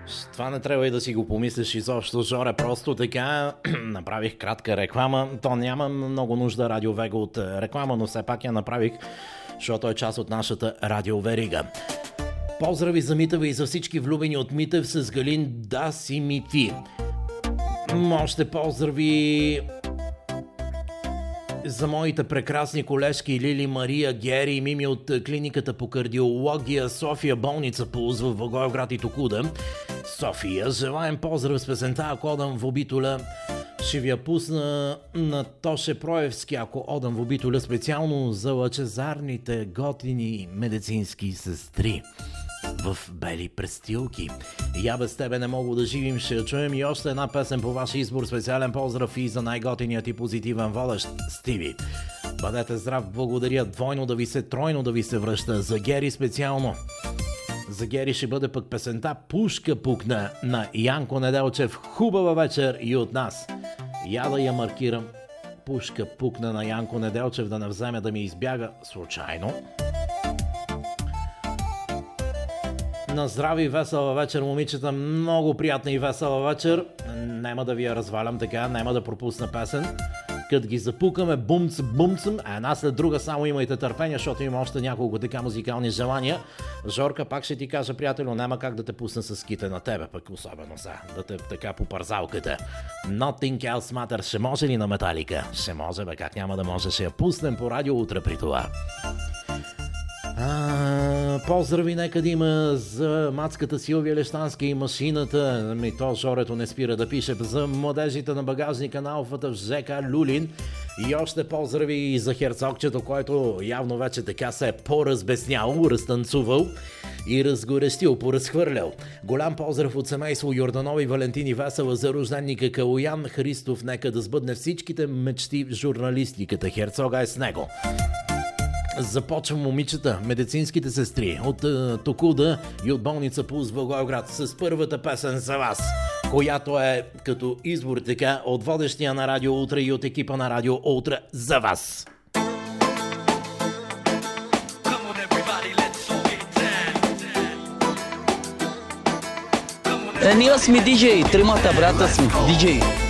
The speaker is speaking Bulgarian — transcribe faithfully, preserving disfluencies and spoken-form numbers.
Това не трябва и да си го помислиш изобщо, Жоре. Просто така направих кратка реклама. То няма много нужда Радио Вега от реклама, но все пак я направих, защото е част от нашата радиоверига. Поздрави за Митева и за всички влюбени от Митев с Галин да си ми ти. Още поздрави за моите прекрасни колежки Лили, Мария, Гери и Мими от клиниката по кардиология София, болница Пулс в Благоевград и Токуда. София, желаем поздрав с песента "Ако одам в обитоля". Ще ви я пусна на Тоше Проевски, "Ако одам в обитоля", специално за лъчезарните готини медицински сестри в бели престилки. "Я без тебе не мога да живим", ще чуем и още една песен по ваш избор. Специален поздрав и за най-готиният и позитивен водещ Стиви. Бъдете здрав, благодаря, двойно да ви се, тройно да ви се връща. За Гери специално. За Гери ще бъде пък песента "Пушка пукна" на Янко Неделчев. Хубава вечер и от нас. Я да я маркирам. "Пушка пукна" на Янко Неделчев, да не вземе да ми избяга случайно. На здраве и весела вечер, момичета. Много приятна и весела вечер. Няма да ви я развалям така, няма да пропусна песен. Като ги запукаме бумц, бумцъм, а една след друга, само имайте търпение, защото има още няколко така музикални желания. Жорка, пак ще ти кажа, приятелю, няма как да те пусна с ките на тебе, пък особено са, да те така по парзалката. Nothing Else Matters, ще може ли на Металика? Ще може, бе, как няма да може, ще я пуснем по радио утре при това. А, поздрави нека да има за мацката Силвия Лещанска и машината. Ми то Жорето не спира да пише. За младежите на багажника на Алфата в ЖК Люлин. И още поздрави и за херцогчето, който явно вече така се е поразбеснял, разтанцувал и разгорещил, поразхвърлял. Голям поздрав от семейство Йорданови, Валентини, Весела, за рожденника Калоян Христов. Нека да сбъдне всичките мечти в журналистиката. Херцога е с него. Започвам, момичета, медицинските сестри от uh, Токуда и от болница Пулс в Благоевград с първата песен за вас, която е като избор така от водещия на Радио Утре и от екипа на Радио Утре за вас. Е, ние сме диджей, тримата брата сме диджей.